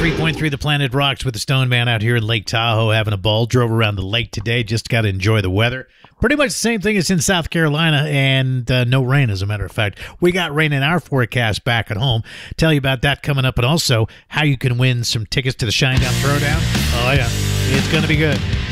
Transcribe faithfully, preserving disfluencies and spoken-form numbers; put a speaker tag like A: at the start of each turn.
A: three point three The Planet Rocks with the Stone Man out here in Lake Tahoe having a ball. Drove around the lake today. Just got to enjoy the weather. Pretty much the same thing as in South Carolina, and uh, no rain, as a matter of fact. We got rain in our forecast back at home. Tell you about that coming up, and also how you can win some tickets to the Shinedown Throwdown. Oh, yeah. It's going to be good.